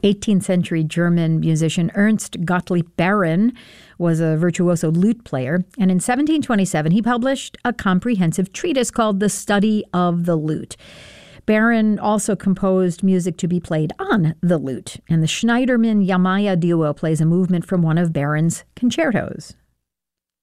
18th century German musician Ernst Gottlieb Baron was a virtuoso lute player, and in 1727 he published a comprehensive treatise called The Study of the Lute. Baron also composed music to be played on the lute, and the Schneiderman-Yamaya duo plays a movement from one of Baron's concertos.